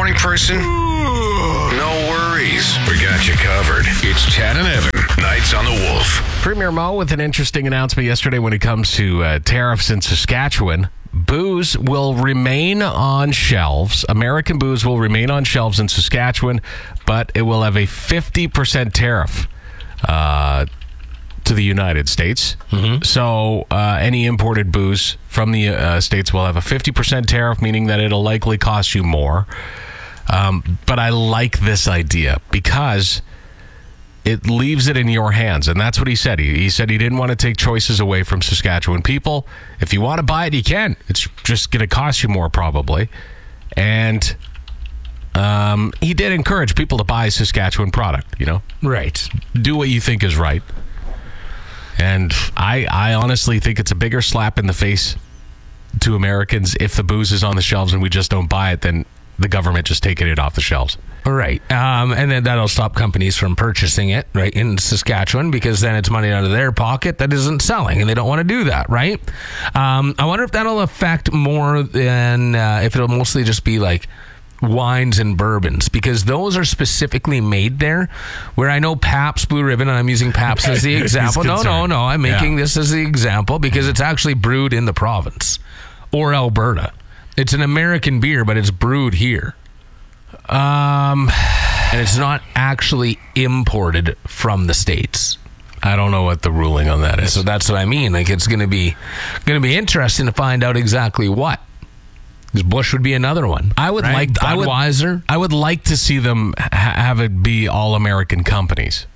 morning person? No worries. We got you covered. It's Chad and Evan. Nights on the Wolf. Premier Mo with an interesting announcement yesterday when it comes to tariffs in Saskatchewan. Booze will remain on shelves. American booze will remain on shelves in Saskatchewan, but it will have a 50% tariff to the United States. Mm-hmm. So any imported booze from the States will have a 50% tariff, meaning that it'll likely cost you more. But I like this idea because it leaves it in your hands. And that's what he said. He said he didn't want to take choices away from Saskatchewan people. If you want to buy it, you can. It's just going to cost you more probably. And he did encourage people to buy Saskatchewan product, you know? Right. Do what you think is right. And I honestly think it's a bigger slap in the face to Americans if the booze is on the shelves and we just don't buy it than the government just taking it off the shelves. Right. And then that'll stop companies from purchasing it, right, in Saskatchewan, because then it's money out of their pocket that isn't selling, and they don't want to do that, right? I wonder if that'll affect more than if it'll mostly just be like wines and bourbons, because those are specifically made there, where I know Pabst Blue Ribbon, and I'm using Pabst as the example. No, I'm making this as the example because it's actually brewed in the province or Alberta. It's an American beer, but it's brewed here. And it's not actually imported from the States. I don't know what the ruling on that is. So that's what I mean. Like, it's going to be interesting to find out exactly what. Because Bush would be another one. I would like Budweiser. I would like to see them have it be all American companies.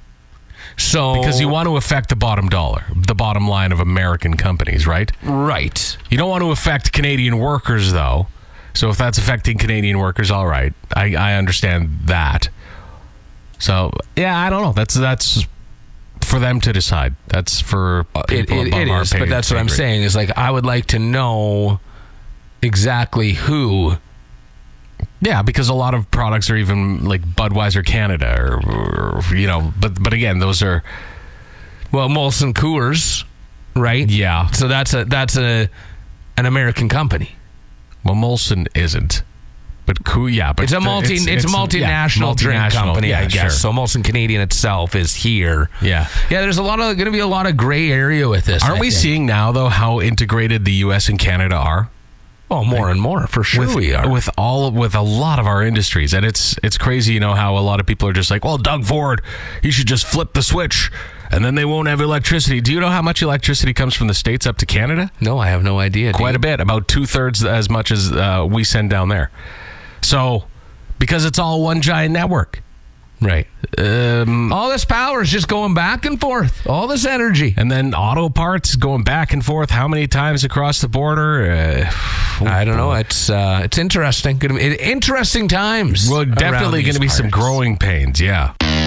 So because you want to affect the bottom dollar, the bottom line of American companies, right? Right. You don't want to affect Canadian workers, though. So if that's affecting Canadian workers, all right. I understand that. So, yeah, I don't know. That's for them to decide. That's for people it is, but that's what I'm saying is, like, I would like to know exactly who. Yeah, because a lot of products are even like Budweiser Canada or you know, but again, those are Molson Coors, right? Yeah. So that's an American company. Well, Molson isn't. But it's a multinational drink company, I guess. Sure. So Molson Canadian itself is here. Yeah. Yeah, there's going to be a lot of gray area with this. Aren't we seeing now though how integrated the US and Canada are? Oh, more and more, for sure we are. With a lot of our industries. And it's crazy, you know, how a lot of people are just like, well, Doug Ford, he should just flip the switch and then they won't have electricity. Do you know how much electricity comes from the States up to Canada? No, I have no idea. Quite a bit, about 2/3 as much as we send down there. So, because it's all one giant network. Right. All this power is just going back and forth. All this energy. And then auto parts going back and forth. How many times across the border? I don't know. It's interesting. Interesting times. Well, definitely going to be some growing pains, yeah.